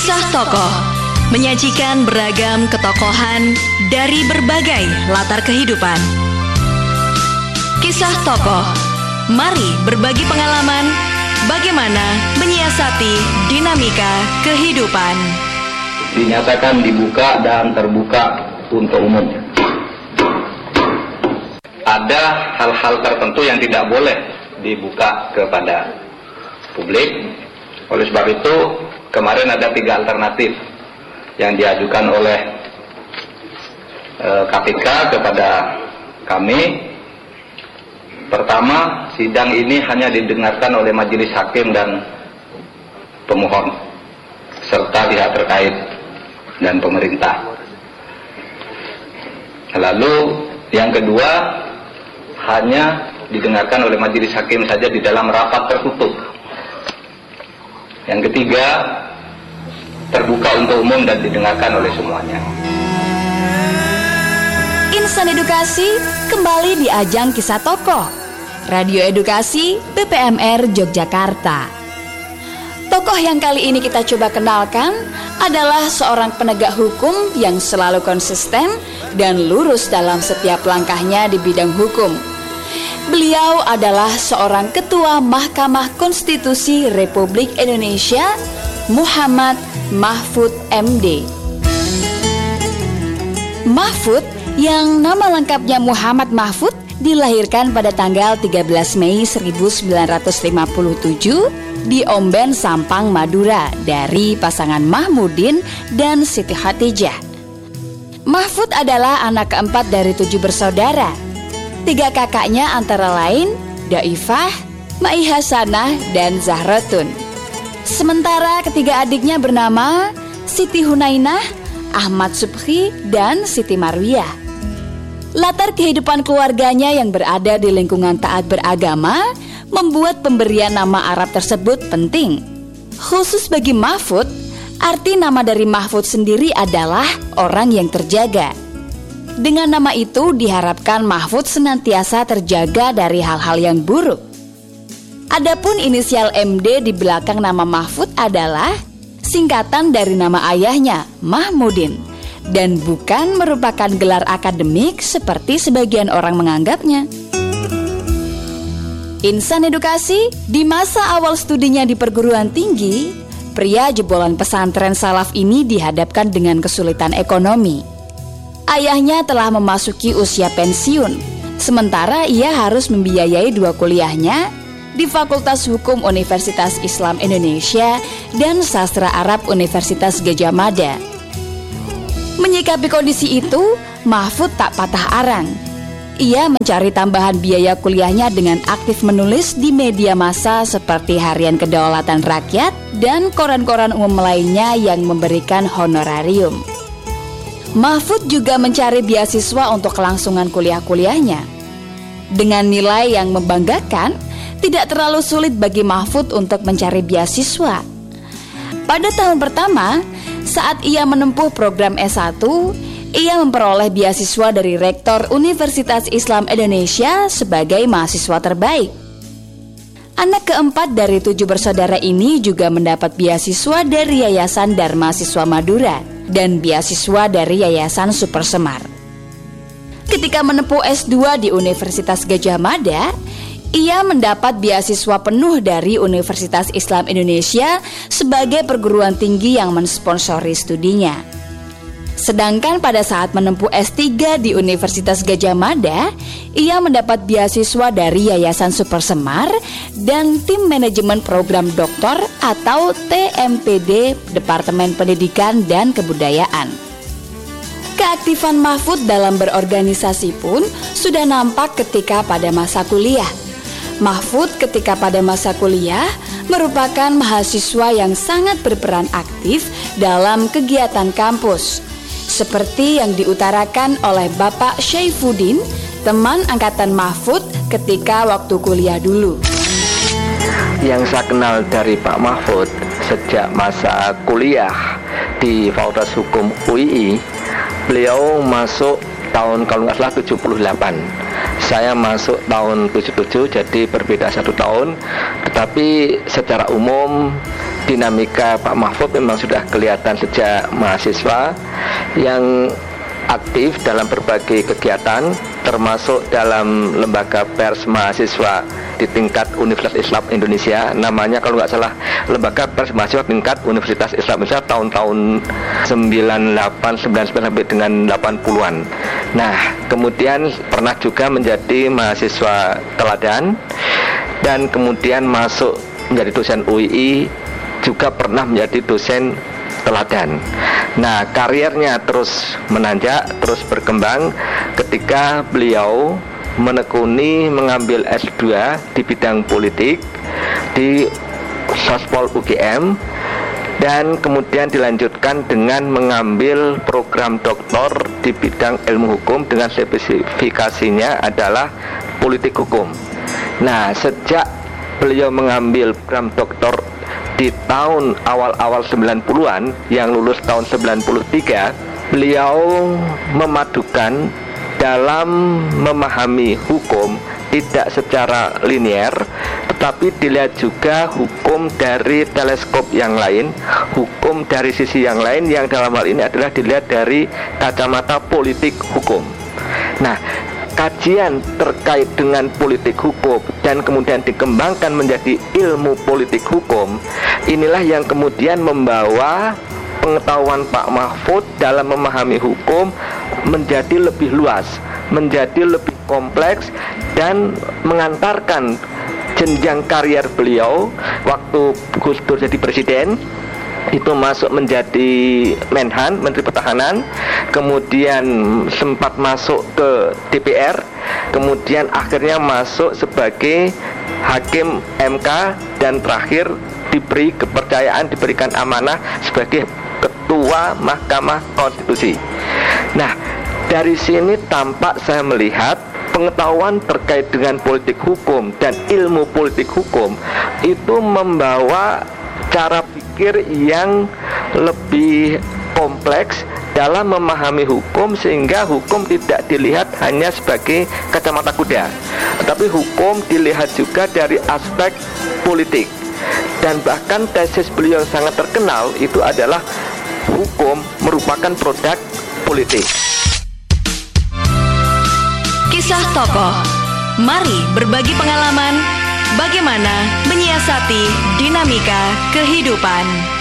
Kisah Tokoh menyajikan beragam ketokohan dari berbagai latar kehidupan. Kisah Tokoh, mari berbagi pengalaman bagaimana menyiasati dinamika kehidupan. Dinyatakan dibuka dan terbuka untuk umum. Ada hal-hal tertentu yang tidak boleh dibuka kepada publik. Oleh sebab itu, kemarin ada 3 alternatif yang diajukan oleh KPK kepada kami. Pertama, sidang ini hanya didengarkan oleh majelis hakim dan pemohon serta pihak terkait dan pemerintah. Lalu yang kedua, hanya didengarkan oleh majelis hakim saja di dalam rapat tertutup. Yang ketiga, terbuka untuk umum dan didengarkan oleh semuanya. Insan Edukasi kembali di ajang Kisah Tokoh Radio Edukasi BPMR Yogyakarta. Tokoh yang kali ini kita coba kenalkan adalah seorang penegak hukum yang selalu konsisten dan lurus dalam setiap langkahnya di bidang hukum. Beliau adalah seorang Ketua Mahkamah Konstitusi Republik Indonesia, Muhammad Mahfud MD. Mahfud, yang nama lengkapnya Muhammad Mahfud, dilahirkan pada tanggal 13 Mei 1957 di Omben, Sampang, Madura dari pasangan Mahmudin dan Siti Khatijah. Mahfud adalah anak keempat dari 7 bersaudara. 3 kakaknya antara lain Daifah, Mai Hasanah, dan Zahratun. Sementara ketiga adiknya bernama Siti Hunainah, Ahmad Subhi, dan Siti Marwiyah. Latar kehidupan keluarganya yang berada di lingkungan taat beragama membuat pemberian nama Arab tersebut penting. Khusus bagi Mahfud, arti nama dari Mahfud sendiri adalah orang yang terjaga. Dengan nama itu diharapkan Mahfud senantiasa terjaga dari hal-hal yang buruk. Adapun inisial MD di belakang nama Mahfud adalah singkatan dari nama ayahnya, Mahmudin, dan bukan merupakan gelar akademik seperti sebagian orang menganggapnya. Insan Edukasi, di masa awal studinya di perguruan tinggi, pria jebolan pesantren salaf ini dihadapkan dengan kesulitan ekonomi. Ayahnya telah memasuki usia pensiun, sementara ia harus membiayai 2 kuliahnya di Fakultas Hukum Universitas Islam Indonesia dan Sastra Arab Universitas Gadjah Mada. Menyikapi kondisi itu, Mahfud tak patah arang. Ia mencari tambahan biaya kuliahnya dengan aktif menulis di media massa seperti Harian Kedaulatan Rakyat dan koran-koran umum lainnya yang memberikan honorarium. Mahfud juga mencari beasiswa untuk kelangsungan kuliah-kuliahnya. Dengan nilai yang membanggakan, tidak terlalu sulit bagi Mahfud untuk mencari beasiswa. Pada tahun pertama, saat ia menempuh program S1, ia memperoleh beasiswa dari Rektor Universitas Islam Indonesia sebagai mahasiswa terbaik. Anak keempat dari 7 bersaudara ini juga mendapat beasiswa dari Yayasan Dharma Siswa Madura dan beasiswa dari Yayasan Super Semar. Ketika menempuh S2 di Universitas Gadjah Mada, ia mendapat beasiswa penuh dari Universitas Islam Indonesia sebagai perguruan tinggi yang mensponsori studinya. Sedangkan pada saat menempuh S3 di Universitas Gadjah Mada, ia mendapat beasiswa dari Yayasan Super Semar dan Tim Manajemen Program Doktor atau TMPD Departemen Pendidikan dan Kebudayaan. Keaktifan Mahfud dalam berorganisasi pun sudah nampak ketika pada masa kuliah. Mahfud ketika pada masa kuliah merupakan mahasiswa yang sangat berperan aktif dalam kegiatan kampus, seperti yang diutarakan oleh Bapak Syaifuddin, teman angkatan Mahfud ketika waktu kuliah dulu. Yang saya kenal dari Pak Mahfud sejak masa kuliah di Fakultas Hukum UII, beliau masuk tahun kalau nggak salah 78. Saya masuk tahun 77, jadi berbeda 1 tahun. Tetapi secara umum dinamika Pak Mahfud memang sudah kelihatan sejak mahasiswa yang aktif dalam berbagai kegiatan, termasuk dalam lembaga pers mahasiswa di tingkat Universitas Islam Indonesia. Namanya kalau nggak salah Lembaga Pers Mahasiswa tingkat Universitas Islam Indonesia tahun-tahun 98, 99 sampai dengan 80-an. Nah, kemudian pernah juga menjadi mahasiswa teladan dan kemudian masuk menjadi dosen UII, juga pernah menjadi dosen teladan. Nah, karirnya terus menanjak, terus berkembang ketika beliau menekuni mengambil S2 di bidang politik di Sospol UGM, dan kemudian dilanjutkan dengan mengambil program doktor di bidang ilmu hukum dengan spesifikasinya adalah politik hukum. Nah, sejak beliau mengambil program doktor di tahun awal-awal 90-an, yang lulus tahun 93, beliau memadukan dalam memahami hukum tidak secara linear, tetapi dilihat juga hukum dari teleskop yang lain, hukum dari sisi yang lain, yang dalam hal ini adalah dilihat dari kacamata politik hukum. Nah, kajian terkait dengan politik hukum dan kemudian dikembangkan menjadi ilmu politik hukum, inilah yang kemudian membawa pengetahuan Pak Mahfud dalam memahami hukum menjadi lebih luas, menjadi lebih kompleks, dan mengantarkan jenjang karier beliau waktu Gus Dur jadi presiden itu masuk menjadi Menhan, Menteri Pertahanan, kemudian sempat masuk ke DPR, kemudian akhirnya masuk sebagai Hakim MK, dan terakhir diberi kepercayaan, diberikan amanah sebagai Ketua Mahkamah Konstitusi. Nah, dari sini tampak saya melihat pengetahuan terkait dengan politik hukum dan ilmu politik hukum itu membawa cara pikir yang lebih kompleks dalam memahami hukum, sehingga hukum tidak dilihat hanya sebagai kacamata kuda, tetapi hukum dilihat juga dari aspek politik. Dan bahkan tesis beliau yang sangat terkenal itu adalah hukum merupakan produk politik. Kisah tokoh. Mari berbagi pengalaman bagaimana menyiasati dinamika kehidupan.